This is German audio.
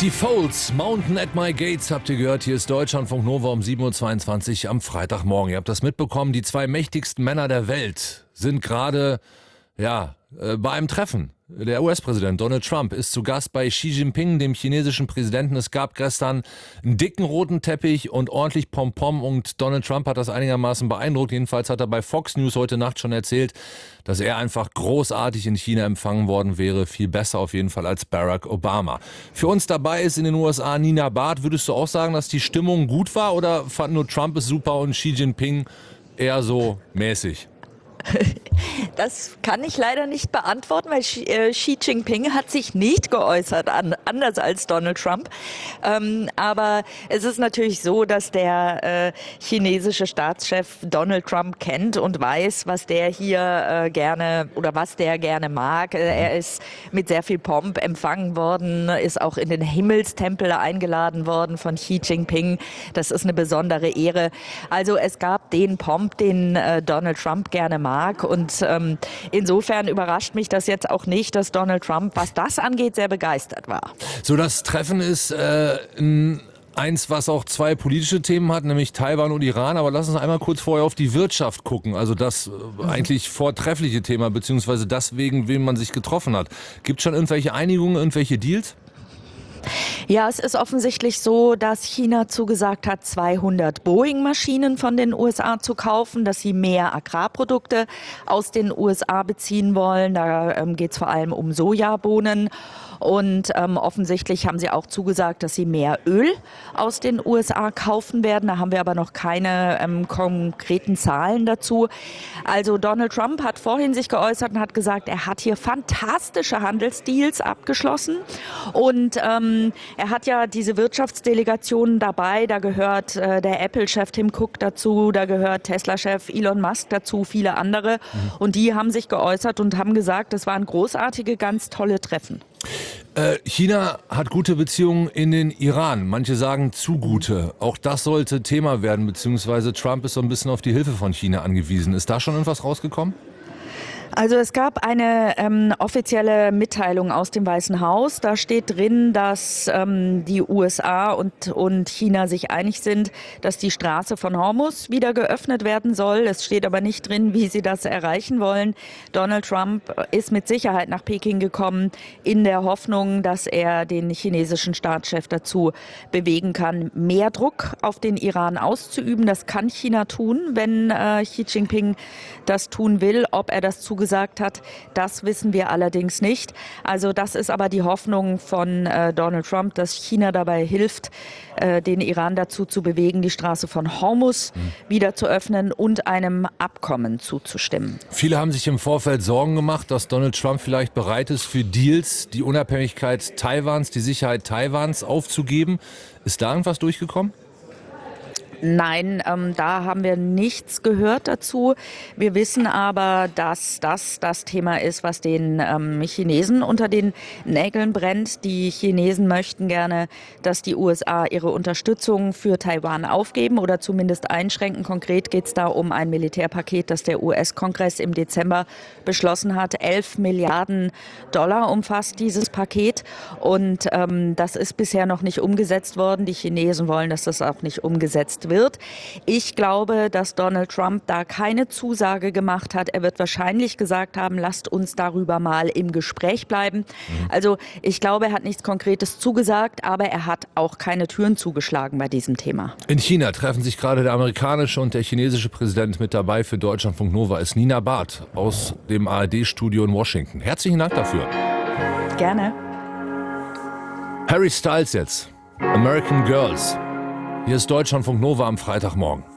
Die Folds, Mountain at My Gates, habt ihr gehört. Hier ist Deutschlandfunk Nova um 7.22 Uhr am Freitagmorgen. Ihr habt das mitbekommen, die zwei mächtigsten Männer der Welt sind gerade, bei einem Treffen. Der US-Präsident Donald Trump ist zu Gast bei Xi Jinping, dem chinesischen Präsidenten. Es gab gestern einen dicken roten Teppich und ordentlich Pompom und Donald Trump hat das einigermaßen beeindruckt. Jedenfalls hat er bei Fox News heute Nacht schon erzählt, dass er einfach großartig in China empfangen worden wäre. Viel besser auf jeden Fall als Barack Obama. Für uns dabei ist in den USA Nina Barth. Würdest du auch sagen, dass die Stimmung gut war oder fand nur Trump es super und Xi Jinping eher so mäßig? Das kann ich leider nicht beantworten, weil Xi Jinping hat sich nicht geäußert, anders als Donald Trump. Aber es ist natürlich so, dass der chinesische Staatschef Donald Trump kennt und weiß, was der hier gerne oder was der gerne mag. Er ist mit sehr viel Pomp empfangen worden, ist auch in den Himmelstempel eingeladen worden von Xi Jinping. Das ist eine besondere Ehre. Also es gab den Pomp, den Donald Trump gerne mag. Und insofern überrascht mich das jetzt auch nicht, dass Donald Trump, was das angeht, sehr begeistert war. So, das Treffen ist eins, was auch zwei politische Themen hat, nämlich Taiwan und Iran. Aber lass uns einmal kurz vorher auf die Wirtschaft gucken. Also das eigentlich vortreffliche Thema, beziehungsweise das, wegen wem man sich getroffen hat. Gibt es schon irgendwelche Einigungen, irgendwelche Deals? Ja, es ist offensichtlich so, dass China zugesagt hat, 200 Boeing-Maschinen von den USA zu kaufen, dass sie mehr Agrarprodukte aus den USA beziehen wollen. Da geht es vor allem um Sojabohnen. Und offensichtlich haben sie auch zugesagt, dass sie mehr Öl aus den USA kaufen werden. Da haben wir aber noch keine konkreten Zahlen dazu. Also Donald Trump hat vorhin sich geäußert und hat gesagt, er hat hier fantastische Handelsdeals abgeschlossen. Und er hat ja diese Wirtschaftsdelegationen dabei. Da gehört der Apple-Chef Tim Cook dazu, da gehört Tesla-Chef Elon Musk dazu, viele andere. Und die haben sich geäußert und haben gesagt, das waren großartige, ganz tolle Treffen. China hat gute Beziehungen in den Iran. Manche sagen zu gute. Auch das sollte Thema werden, beziehungsweise Trump ist so ein bisschen auf die Hilfe von China angewiesen. Ist da schon irgendwas rausgekommen? Also es gab eine offizielle Mitteilung aus dem Weißen Haus. Da steht drin, dass die USA und China sich einig sind, dass die Straße von Hormuz wieder geöffnet werden soll. Es steht aber nicht drin, wie sie das erreichen wollen. Donald Trump ist mit Sicherheit nach Peking gekommen, in der Hoffnung, dass er den chinesischen Staatschef dazu bewegen kann, mehr Druck auf den Iran auszuüben. Das kann China tun, wenn Xi Jinping das tun will. Ob er das zugesagt hat, das wissen wir allerdings nicht. Also das ist aber die Hoffnung von Donald Trump, dass China dabei hilft, den Iran dazu zu bewegen, die Straße von Hormuz wieder zu öffnen und einem Abkommen zuzustimmen. Viele haben sich im Vorfeld Sorgen gemacht, dass Donald Trump vielleicht bereit ist, für Deals die Unabhängigkeit Taiwans, die Sicherheit Taiwans aufzugeben. Ist da irgendwas durchgekommen? Nein, da haben wir nichts gehört dazu. Wir wissen aber, dass das Thema ist, was den Chinesen unter den Nägeln brennt. Die Chinesen möchten gerne, dass die USA ihre Unterstützung für Taiwan aufgeben oder zumindest einschränken. Konkret geht es da um ein Militärpaket, das der US-Kongress im Dezember beschlossen hat. 11 Milliarden Dollar umfasst dieses Paket und das ist bisher noch nicht umgesetzt worden. Die Chinesen wollen, dass das auch nicht umgesetzt wird. Ich glaube, dass Donald Trump da keine Zusage gemacht hat. Er wird wahrscheinlich gesagt haben, lasst uns darüber mal im Gespräch bleiben. Also ich glaube, er hat nichts Konkretes zugesagt, aber er hat auch keine Türen zugeschlagen bei diesem Thema. In China treffen sich gerade der amerikanische und der chinesische Präsident. Mit dabei für Deutschlandfunk Nova ist Nina Barth aus dem ARD-Studio in Washington. Herzlichen Dank dafür. Gerne. Harry Styles jetzt. American Girls. Hier ist Deutschlandfunk Nova am Freitagmorgen.